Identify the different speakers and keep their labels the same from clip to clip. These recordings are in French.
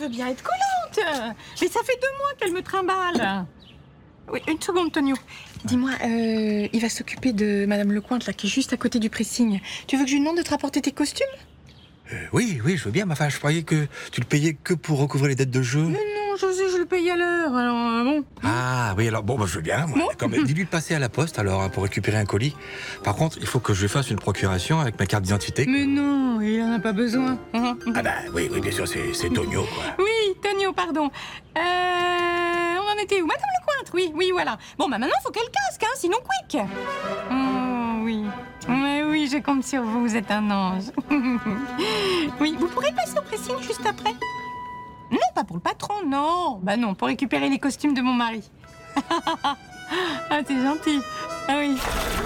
Speaker 1: veut bien être collante. Mais ça fait 2 mois qu'elle me trimballe. Oui, une seconde, Tonio. Dis-moi, il va s'occuper de Madame Lecointe, là, qui est juste à côté du pressing. Tu veux que je lui demande de te rapporter tes costumes?
Speaker 2: Oui, je veux bien, mais enfin, je croyais que tu le payais que pour recouvrir les dettes de jeu.
Speaker 1: Mais non, José, je le paye à l'heure, alors bon.
Speaker 2: Ah oui, alors bon, je veux bien, moi.
Speaker 1: Bon.
Speaker 2: D'accord, mais dis-lui de passer à la poste, alors, hein, pour récupérer un colis. Par contre, il faut que je lui fasse une procuration avec ma carte d'identité.
Speaker 1: Mais non, il en a pas besoin.
Speaker 2: Ah bah oui, bien sûr, c'est Tonio, quoi.
Speaker 1: Oui, Tonio, pardon. On en était où? Madame Lecointe, oui, voilà. Bon, bah maintenant, faut qu'elle casque, hein, sinon quick. Oh, oui. Mais oui, je compte sur vous, vous êtes un ange. Oui, vous pourrez passer au pressing juste après? Non, pas pour le patron, non. Bah non, pour récupérer les costumes de mon mari. Ah, c'est gentil. Ah oui.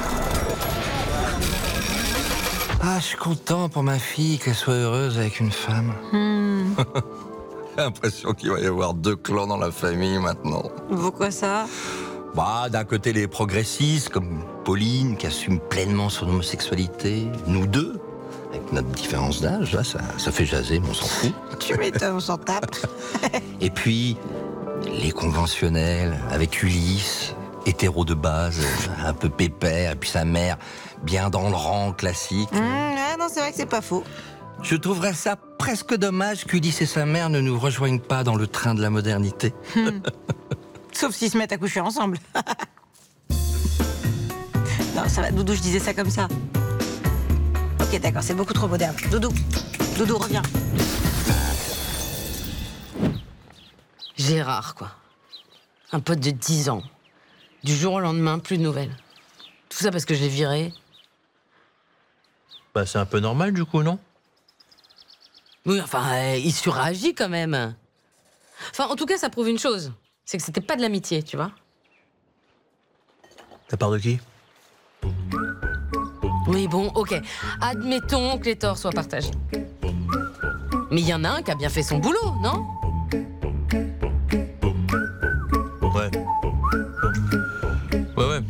Speaker 2: Ah, je suis content pour ma fille qu'elle soit heureuse avec une femme. J'ai l'impression qu'il va y avoir 2 clans dans la famille maintenant.
Speaker 3: Pourquoi ça?
Speaker 2: Bah, d'un côté les progressistes comme Pauline qui assume pleinement son homosexualité. Nous deux, avec notre différence d'âge, là, ça fait jaser, mais on s'en fout.
Speaker 3: Tu m'étonnes, on s'en tape.
Speaker 2: Et puis, les conventionnels, avec Ulysse, hétéro de base, un peu pépère, et puis sa mère, bien dans le rang classique.
Speaker 3: Ah non, c'est vrai que c'est pas faux.
Speaker 2: Je trouverais ça presque dommage qu'Ulysse et sa mère ne nous rejoignent pas dans le train de la modernité.
Speaker 3: Sauf s'ils se mettent à coucher ensemble. Non, ça va, Doudou, je disais ça comme ça. Ok, d'accord, c'est beaucoup trop moderne. Doudou, reviens.
Speaker 4: Gérard, quoi. Un pote de 10 ans. Du jour au lendemain, plus de nouvelles. Tout ça parce que je l'ai viré.
Speaker 5: Bah, c'est un peu normal, du coup, non?
Speaker 4: Oui, enfin, il surréagit quand même. Enfin, en tout cas, ça prouve une chose. C'est que c'était pas de l'amitié, tu vois.
Speaker 5: Ta part de qui?
Speaker 4: Oui, bon, ok. Admettons que les torts soient partagés. Mais il y en a un qui a bien fait son boulot, non?
Speaker 5: Ouais. Ouais.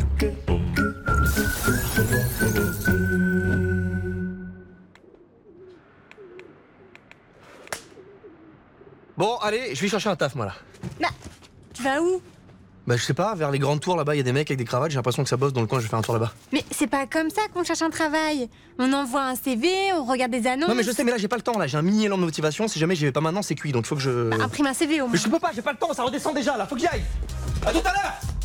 Speaker 6: Bon, allez, je vais chercher un taf, moi, là.
Speaker 1: Bah, tu vas où?
Speaker 6: Bah, je sais pas, vers les grandes tours, là-bas, il y a des mecs avec des cravates, j'ai l'impression que ça bosse dans le coin, je vais faire un tour là-bas.
Speaker 1: Mais c'est pas comme ça qu'on cherche un travail. On envoie un CV, on regarde des annonces.
Speaker 6: Non, mais je sais, mais là, j'ai pas le temps, là, j'ai un mini élan de motivation, si jamais j'y vais pas maintenant, c'est cuit, donc faut que je...
Speaker 1: Bah, imprime un CV au moins.
Speaker 6: Mais je peux pas, j'ai pas le temps, ça redescend déjà, là, faut que j'y aille. À tout à l'heure.